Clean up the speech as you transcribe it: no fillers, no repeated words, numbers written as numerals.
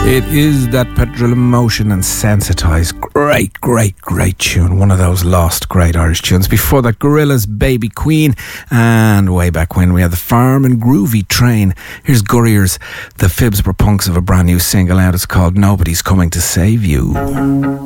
It is that Petrol Emotion and Sensitise. Great tune. One of those lost great Irish tunes. Before that, Gorillaz, Baby Queen. And way back when, we had the Farm and Groovy Train. Here's Gurriers, the Fibs Were Punks of a brand new single out. It's called Nobody's Coming to Save You.